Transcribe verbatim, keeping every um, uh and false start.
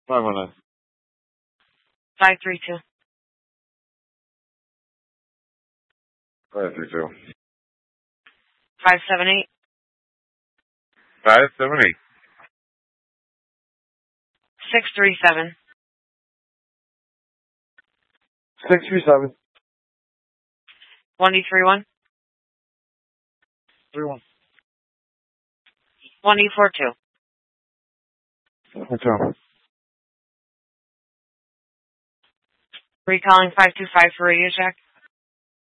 five one nine. five three two. five three two. five seven eight. five seven eight. six three seven. six three seven. one three one. three one. one four two. What's up? Recalling five two five for Radio Shack.